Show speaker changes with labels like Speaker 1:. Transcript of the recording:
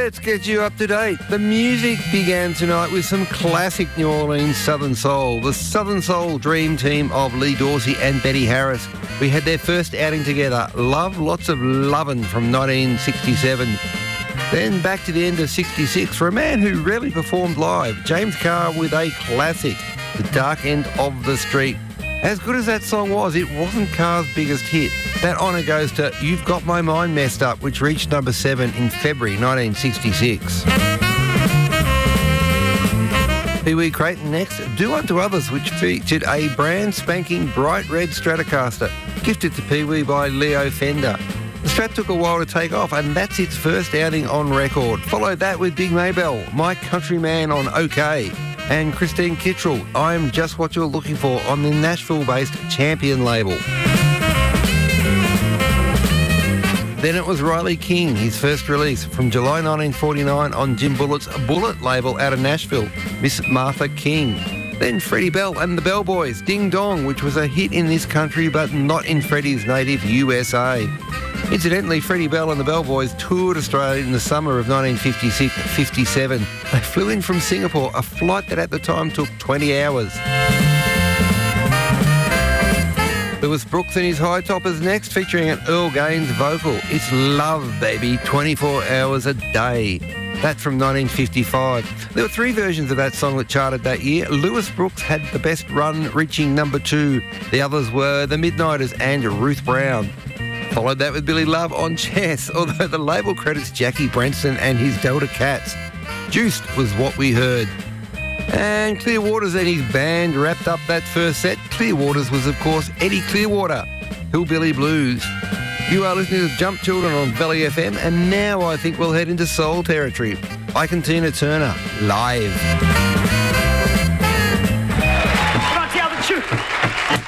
Speaker 1: Let's get you up to date. The music began tonight with some classic New Orleans Southern Soul. The Southern Soul dream team of Lee Dorsey and Betty Harris. We had their first outing together, Love Lots of Lovin' from 1967. Then back to the end of 66 for a man who rarely performed live, James Carr with a classic, The Dark End of the Street. As good as that song was, it wasn't Carr's biggest hit. That honour goes to You've Got My Mind Messed Up, which reached number 7 in February 1966. Pee Wee Creighton next, Do Unto Others, which featured a brand spanking bright red Stratocaster, gifted to Pee Wee by Leo Fender. The Strat took a while to take off, and that's its first outing on record. Followed that with Big Maybelle, My Countryman on OK, and Christine Kittrell, I'm Just What You're Looking For on the Nashville-based Champion label. Then it was Riley King, his first release from July 1949 on Jim Bullett's Bullet label out of Nashville, Miss Martha King. Then Freddie Bell and the Bell Boys, Ding Dong, which was a hit in this country but not in Freddie's native USA. Incidentally, Freddie Bell and the Bell Boys toured Australia in the summer of 1956-57. They flew in from Singapore, a flight that at the time took 20 hours. Lewis Brooks and his High Toppers next, featuring an Earl Gaines vocal. It's Love, Baby, 24 hours a day. That's from 1955. There were 3 versions of that song that charted that year. Lewis Brooks had the best run, reaching number 2. The others were The Midnighters and Ruth Brown. Followed that with Billy Love on Chess, although the label credits Jackie Branson and his Delta Cats. Juiced was what we heard. And Clear Waters and his band wrapped up that first set. Clear Waters was, of course, Eddie Clearwater, Hillbilly Blues. You are listening to Jump Children on Valley FM, and now I think we'll head into soul territory. Ike and Tina Turner, live.